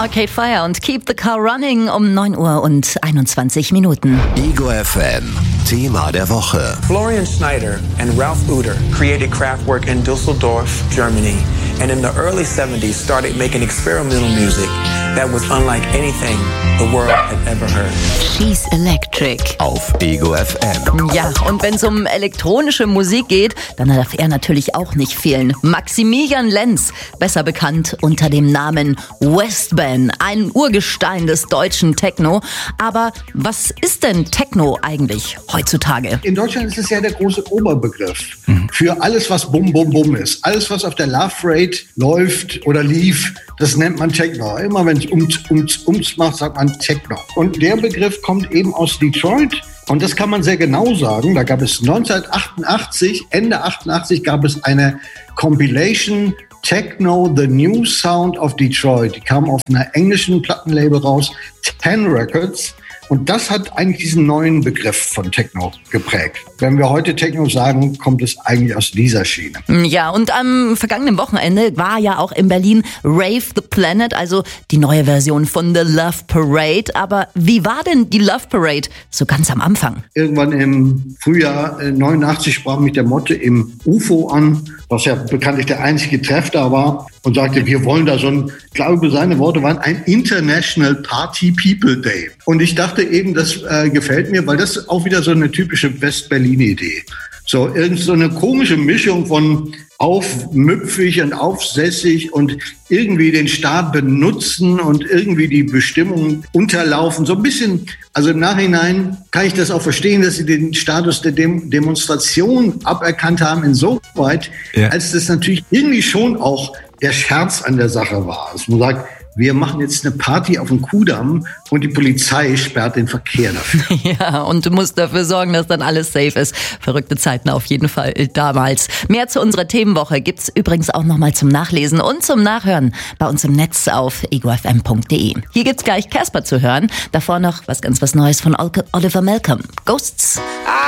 Arcade Fire und Keep the Car Running um 9 Uhr und 21 Minuten. Ego FM, Thema der Woche. Florian Schneider and Ralph Uter created Kraftwerk in Düsseldorf, Germany, and in the early 70s started making experimental music that was unlike anything the world had ever heard. She's Electric. Auf Ego FM. Ja, und wenn es um elektronische Musik geht, dann darf er natürlich auch nicht fehlen. Maximilian Lenz, besser bekannt unter dem Namen Westbam, ein Urgestein des deutschen Techno. Aber was ist denn Techno eigentlich heutzutage? In Deutschland ist es ja der große Oberbegriff für alles, was Bum Bum Bum ist. Alles, was auf der Love Rate läuft oder lief, das nennt man Techno. Immer wenn es ums macht, sagt man Techno. Und der Begriff kommt eben aus Detroit. Und das kann man sehr genau sagen. Da gab es 1988, Ende 88, gab es eine Compilation Techno, The New Sound of Detroit. Die kam auf einer englischen Plattenlabel raus, 10 Records. Und das hat eigentlich diesen neuen Begriff von Techno geprägt. Wenn wir heute Techno sagen, kommt es eigentlich aus dieser Schiene. Ja, und am vergangenen Wochenende war ja auch in Berlin Rave the Planet, also die neue Version von The Love Parade. Aber wie war denn die Love Parade so ganz am Anfang? Irgendwann im Frühjahr 89 sprach mich der Motte im UFO an, was ja bekanntlich der einzige Treff da war, und sagte, wir wollen da so ein, ich glaube, seine Worte waren ein International Party People Day. Und ich dachte eben, das gefällt mir, weil das ist auch wieder so eine typische West-Berlin-Idee. So irgend so eine komische Mischung von aufmüpfig und aufsässig und irgendwie den Staat benutzen und irgendwie die Bestimmungen unterlaufen. So ein bisschen, also im Nachhinein kann ich das auch verstehen, dass sie den Status der Demonstration aberkannt haben, insoweit, als das natürlich irgendwie schon auch der Scherz an der Sache war. Dass man sagt, wir machen jetzt eine Party auf dem Kudamm und die Polizei sperrt den Verkehr dafür. Ja, und du musst dafür sorgen, dass dann alles safe ist. Verrückte Zeiten auf jeden Fall damals. Mehr zu unserer Themenwoche gibt's übrigens auch nochmal zum Nachlesen und zum Nachhören bei uns im Netz auf egofm.de. Hier gibt's gleich Casper zu hören. Davor noch was Neues von Oliver Malcolm. Ghosts.